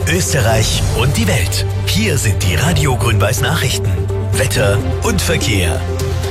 Österreich und die Welt. Hier sind die Radio Grün-Weiß Nachrichten. Wetter und Verkehr.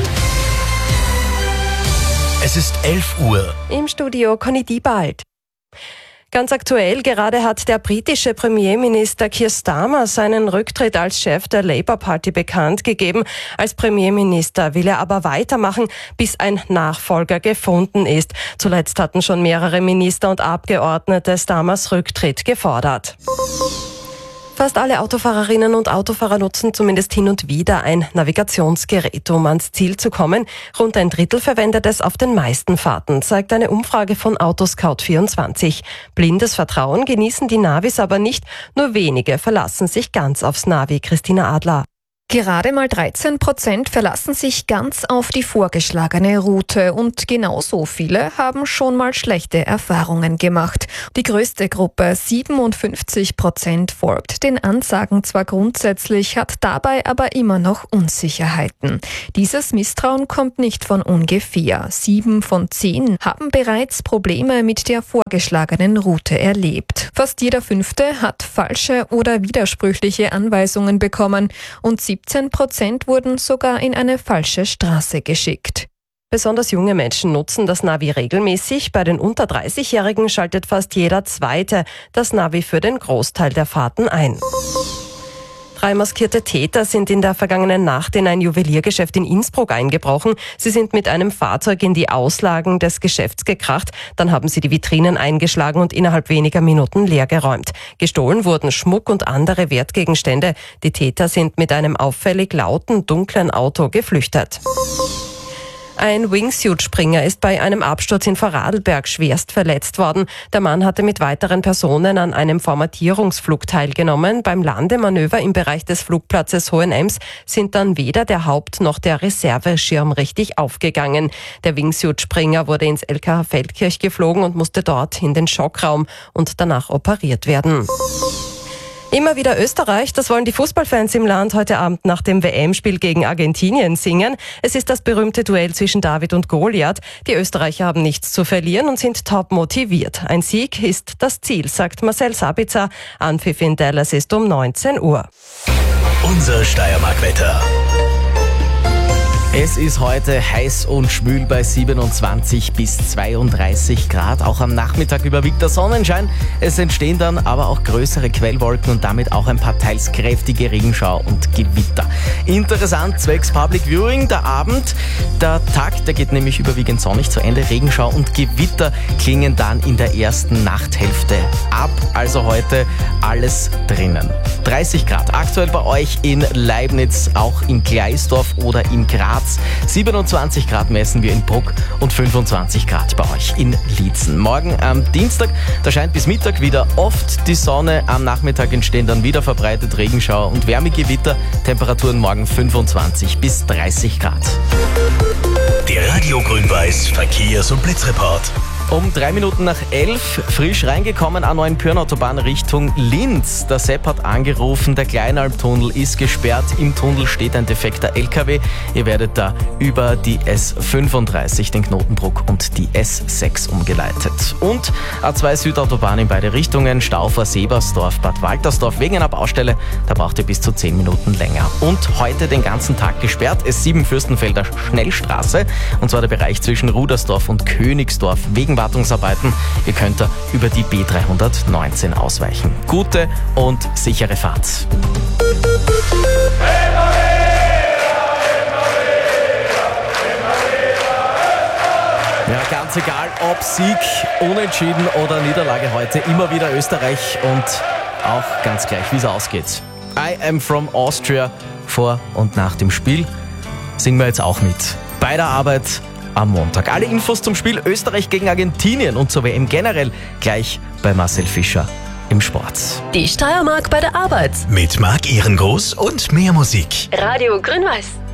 Es ist 11 Uhr. Im Studio Conny Diebald. Ganz aktuell, gerade hat der britische Premierminister Keir Starmer seinen Rücktritt als Chef der Labour Party bekannt gegeben. Als Premierminister will er aber weitermachen, bis ein Nachfolger gefunden ist. Zuletzt hatten schon mehrere Minister und Abgeordnete Starmers Rücktritt gefordert. Fast alle Autofahrerinnen und Autofahrer nutzen zumindest hin und wieder ein Navigationsgerät, um ans Ziel zu kommen. Rund ein Drittel verwendet es auf den meisten Fahrten, zeigt eine Umfrage von Autoscout24. Blindes Vertrauen genießen die Navis aber nicht, nur wenige verlassen sich ganz aufs Navi. Christina Adler. Gerade mal 13% verlassen sich ganz auf die vorgeschlagene Route und genauso viele haben schon mal schlechte Erfahrungen gemacht. Die größte Gruppe, 57%, folgt den Ansagen zwar grundsätzlich, hat dabei aber immer noch Unsicherheiten. Dieses Misstrauen kommt nicht von ungefähr. 7 von 10 haben bereits Probleme mit der vorgeschlagenen Route erlebt. Fast jeder Fünfte hat falsche oder widersprüchliche Anweisungen bekommen und 17% wurden sogar in eine falsche Straße geschickt. Besonders junge Menschen nutzen das Navi regelmäßig. Bei den unter 30-Jährigen schaltet fast jeder Zweite das Navi für den Großteil der Fahrten ein. 3 maskierte Täter sind in der vergangenen Nacht in ein Juweliergeschäft in Innsbruck eingebrochen. Sie sind mit einem Fahrzeug in die Auslagen des Geschäfts gekracht. Dann haben sie die Vitrinen eingeschlagen und innerhalb weniger Minuten leergeräumt. Gestohlen wurden Schmuck und andere Wertgegenstände. Die Täter sind mit einem auffällig lauten, dunklen Auto geflüchtet. Ein Wingsuit-Springer ist bei einem Absturz in Vorarlberg schwerst verletzt worden. Der Mann hatte mit weiteren Personen an einem Formatierungsflug teilgenommen. Beim Landemanöver im Bereich des Flugplatzes Hohenems sind dann weder der Haupt- noch der Reserveschirm richtig aufgegangen. Der Wingsuit-Springer wurde ins LKH Feldkirch geflogen und musste dort in den Schockraum und danach operiert werden. Immer wieder Österreich, das wollen die Fußballfans im Land heute Abend nach dem WM-Spiel gegen Argentinien singen. Es ist das berühmte Duell zwischen David und Goliath. Die Österreicher haben nichts zu verlieren und sind top motiviert. Ein Sieg ist das Ziel, sagt Marcel Sabitzer. Anpfiff in Dallas ist um 19 Uhr. Unser Steiermark-Wetter. Es ist heute heiß und schwül bei 27 bis 32 Grad. Auch am Nachmittag überwiegt der Sonnenschein. Es entstehen dann aber auch größere Quellwolken und damit auch ein paar teils kräftige Regenschauer und Gewitter. Interessant zwecks Public Viewing, der Abend, der Tag, der geht nämlich überwiegend sonnig zu Ende. Regenschauer und Gewitter klingen dann in der ersten Nachthälfte ab. Also heute alles drinnen. 30 Grad aktuell bei euch in Leibniz, auch in Gleisdorf oder in Graz. 27 Grad messen wir in Bruck und 25 Grad bei euch in Liezen. Morgen am Dienstag, da scheint bis Mittag wieder oft die Sonne. Am Nachmittag entstehen dann wieder verbreitet Regenschauer und Wärmegewitter. Temperaturen morgen 25 bis 30 Grad. Der Radio Grün-Weiß Verkehrs- und Blitzreport. Um 3 Minuten nach 11, frisch reingekommen an neuen Pyrnautobahn Richtung Linz. Der Sepp hat angerufen, der Kleinalbtunnel ist gesperrt. Im Tunnel steht ein defekter LKW. Ihr werdet da über die S35, den Knotenbruck und die S6 umgeleitet. Und A2 Südautobahn in beide Richtungen, Stau vor Sebersdorf, Bad Waltersdorf. Wegen einer Baustelle, da braucht ihr bis zu 10 Minuten länger. Und heute den ganzen Tag gesperrt, S7 Fürstenfelder Schnellstraße. Und zwar der Bereich zwischen Rudersdorf und Königsdorf wegen Wartungsarbeiten. Ihr könnt da über die B319 ausweichen. Gute und sichere Fahrt. Ja, ganz egal, ob Sieg, Unentschieden oder Niederlage heute, immer wieder Österreich und auch ganz gleich, wie es ausgeht. I am from Austria. Vor und nach dem Spiel singen wir jetzt auch mit. Bei der Arbeit am Montag. Alle Infos zum Spiel Österreich gegen Argentinien und zur WM generell gleich bei Marcel Fischer im Sport. Die Steiermark bei der Arbeit. Mit Marc Ehrengroß und mehr Musik. Radio Grün-Weiß.